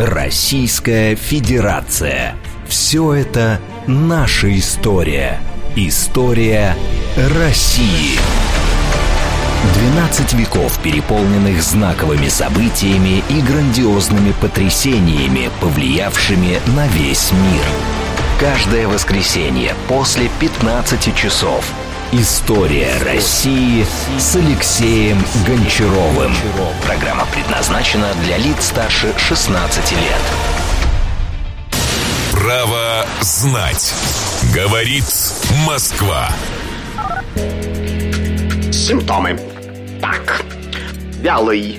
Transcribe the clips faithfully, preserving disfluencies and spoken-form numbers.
Российская Федерация. Все это наша история. История России. двенадцать веков, переполненных знаковыми событиями и грандиозными потрясениями, повлиявшими на весь мир. Каждое воскресенье после пятнадцати часов. История России с Алексеем Гончаровым. Программа предназначена для лиц старше шестнадцати лет. Право знать. Говорит Москва. Симптомы. Так. Вялый.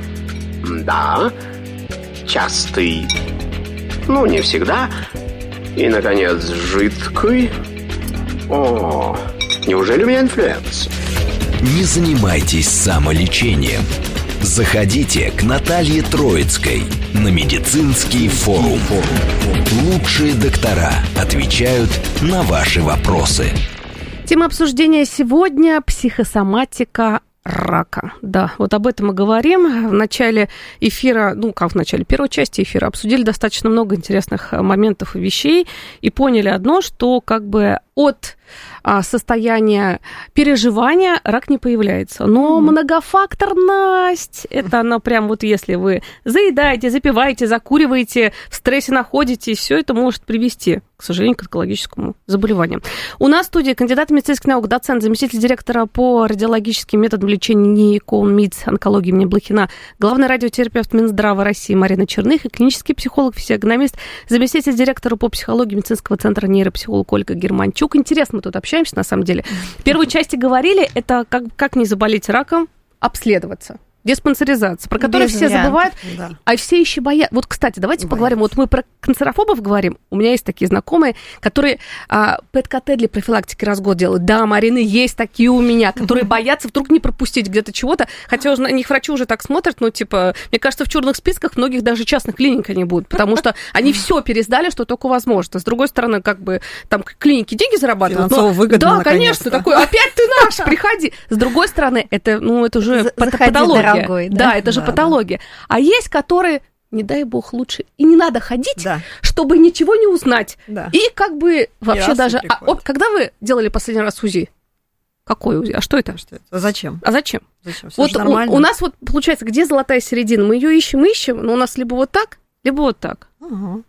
Да. Частый. Ну, не всегда. И, наконец, жидкий. О, неужели у меня инфлюенс? Не занимайтесь самолечением. Заходите к Наталье Троицкой на медицинский форум. Лучшие доктора отвечают на ваши вопросы. Тема обсуждения сегодня – психосоматика рака. Да, вот об этом мы говорим. В начале эфира, ну, как в начале первой части эфира, обсудили достаточно много интересных моментов и вещей и поняли одно, что как бы от а, состояния переживания рак не появляется. Но mm-hmm. многофакторность, это она прям вот если вы заедаете, запиваете, закуриваете, в стрессе находитесь, все это может привести, к сожалению, к онкологическому заболеванию. У нас в студии кандидат медицинских наук, доцент, заместитель директора по радиологическим методам лечения НИИКО МИДС онкологии имени Блохина, главный радиотерапевт Минздрава России Марина Черных и клинический психолог, физиогномист, заместитель директора по психологии медицинского центра нейропсихолог Ольга Германчук. Интересно, мы тут общаемся, на самом деле. В первой части говорили, это как, как не заболеть раком, обследоваться. Диспансеризация, про которую Без все вариантов, забывают, да. а все еще боятся. Вот, кстати, давайте боятся. поговорим. Вот мы про канцерофобов говорим. У меня есть такие знакомые, которые а, ПЭТ-КТ для профилактики раз в год делают. Да, Марина, есть такие у меня, которые боятся вдруг не пропустить где-то чего-то. Хотя уже на них врачи уже так смотрят, ну, типа, мне кажется, в черных списках многих даже частных клиник они будут, потому что они все пересдали, что только возможно. С другой стороны, как бы, там клиники деньги зарабатывают. Финансово выгодно, да, конечно, такой, опять ты наш, приходи. С другой стороны, это, ну, это уже патология. Дорогой, да? да, это же да, патология. Да. А есть, которые, не дай бог, лучше и не надо ходить, да. чтобы ничего не узнать. Да. И как бы вообще даже... А, о, когда вы делали последний раз УЗИ? Какой УЗИ? А что это? Что это? А зачем? А зачем? Зачем? Вот у, у нас вот получается, где золотая середина? Мы ее ищем, ищем, но у нас либо вот так, либо вот так. Угу.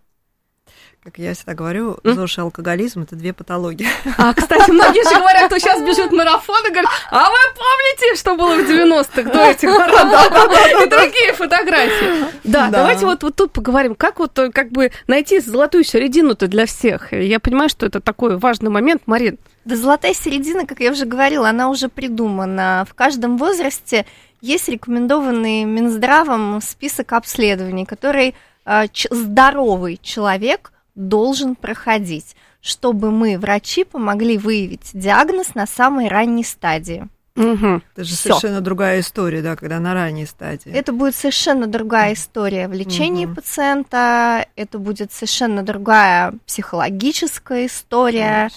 Как я всегда говорю, ЗОЖ и алкоголизм – это две патологии. А, кстати, многие же говорят, кто сейчас бежит марафон и говорят, а вы помните, что было в девяностых до этих марафонов? И другие фотографии. Да, давайте вот тут поговорим, как вот как бы найти золотую середину-то для всех. Я понимаю, что это такой важный момент. Марин. Да, золотая середина, как я уже говорила, она уже придумана. В каждом возрасте есть рекомендованный Минздравом список обследований, который здоровый человек должен проходить, чтобы мы, врачи, помогли выявить диагноз на самой ранней стадии. Угу. Это же Всё. совершенно другая история, да, когда на ранней стадии. Это будет совершенно другая история в лечении угу. пациента, это будет совершенно другая психологическая история.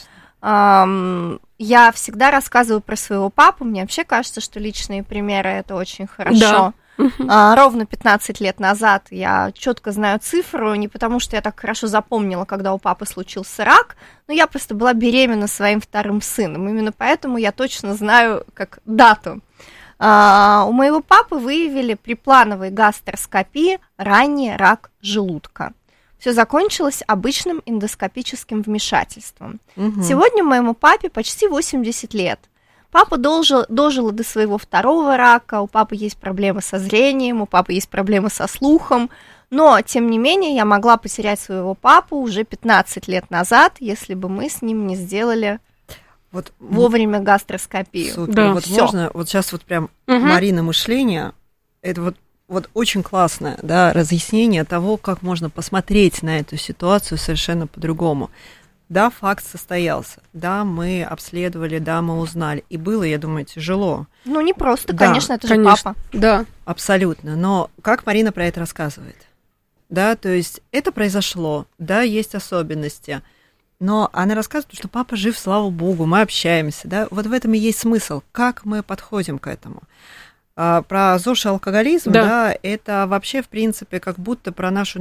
Эм, я всегда рассказываю про своего папу, мне вообще кажется, что личные примеры – это очень хорошо. Да. Uh-huh. А, ровно пятнадцать лет назад я четко знаю цифру, не потому что я так хорошо запомнила, когда у папы случился рак, но я просто была беременна своим вторым сыном. Именно поэтому я точно знаю как дату. А, у моего папы выявили при плановой гастроскопии ранний рак желудка. Все закончилось обычным эндоскопическим вмешательством. Uh-huh. Сегодня моему папе почти восемьдесят лет. Папа дожил, дожил до своего второго рака, у папы есть проблемы со зрением, у папы есть проблемы со слухом, но, тем не менее, я могла потерять своего папу уже пятнадцать лет назад, если бы мы с ним не сделали вот вовремя гастроскопию. Супер. Да. Вот Всё. можно, вот сейчас вот прям угу. Марина мышление, это вот, вот очень классное, да, разъяснение того, как можно посмотреть на эту ситуацию совершенно по-другому. Да, факт состоялся, да, мы обследовали, да, мы узнали, и было, я думаю, тяжело. Ну, не просто, да, конечно, это конечно. же папа. Да. Абсолютно, но как Марина про это рассказывает, да, то есть это произошло, да, есть особенности, но она рассказывает, что папа жив, слава богу, мы общаемся, да, вот в этом и есть смысл, как мы подходим к этому. А, про ЗОЖ и алкоголизм, да. да, это вообще, в принципе, как будто про нашу